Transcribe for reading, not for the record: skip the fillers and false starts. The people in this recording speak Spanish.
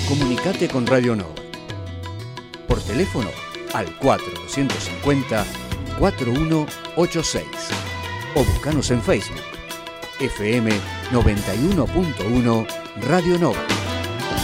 Comunicate con Radio Nova. Por teléfono al 4250-4186 o buscanos en Facebook. FM 91.1 Radio Nova.